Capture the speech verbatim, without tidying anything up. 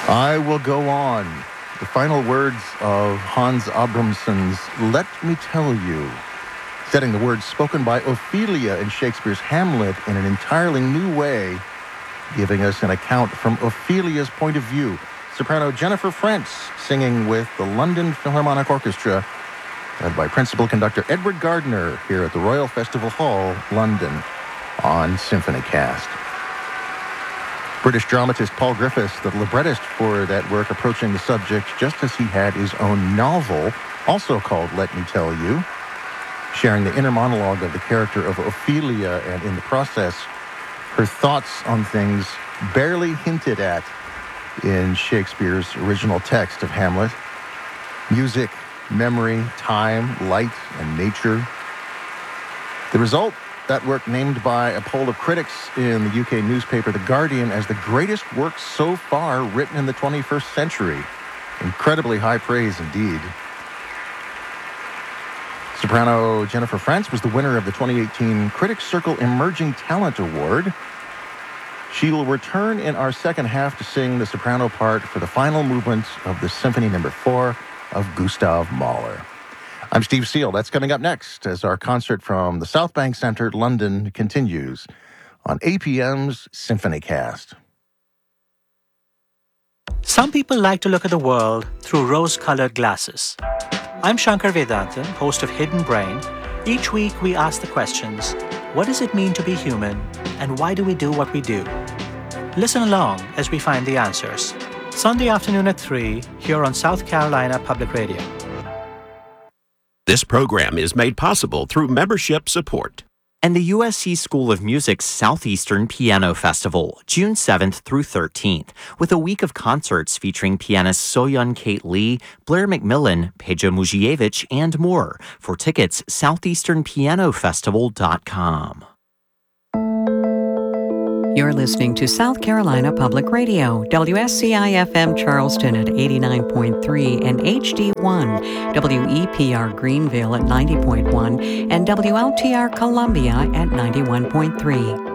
I Will Go On, the final words of Hans Abramson's Let Me Tell You, setting the words spoken by Ophelia in Shakespeare's Hamlet in an entirely new way, giving us an account from Ophelia's point of view. Soprano Jennifer Frentz singing with the London Philharmonic Orchestra, led by principal conductor Edward Gardner here at the Royal Festival Hall, London, on SymphonyCast. British dramatist Paul Griffiths, the librettist for that work, approaching the subject just as he had his own novel, also called Let Me Tell You, sharing the inner monologue of the character of Ophelia and, in the process, her thoughts on things barely hinted at in Shakespeare's original text of Hamlet. Music, memory, time, light, and nature. The result, that work named by a poll of critics in the U K newspaper The Guardian as the greatest work so far written in the twenty-first century. Incredibly high praise indeed. Soprano Jennifer Frentz was the winner of the twenty eighteen Critics Circle Emerging Talent Award. She will return in our second half to sing the soprano part for the final movement of the Symphony Number Four of Gustav Mahler. I'm Steve Seal. That's coming up next as our concert from the South Bank Centre, London, continues on A P M's SymphonyCast. Some people like to look at the world through rose-colored glasses. I'm Shankar Vedantam, host of Hidden Brain. Each week we ask the questions, what does it mean to be human, and why do we do what we do? Listen along as we find the answers. Sunday afternoon at three, here on South Carolina Public Radio. This program is made possible through membership support. And the U S C School of Music's Southeastern Piano Festival, June seventh through thirteenth, with a week of concerts featuring pianists So-Yeon Kate Lee, Blair McMillan, Peja Mujievich, and more. For tickets, southeastern piano festival dot com. You're listening to South Carolina Public Radio, W S C I F M Charleston at eighty-nine point three and H D one, W E P R Greenville at ninety point one, and W L T R Columbia at ninety-one point three.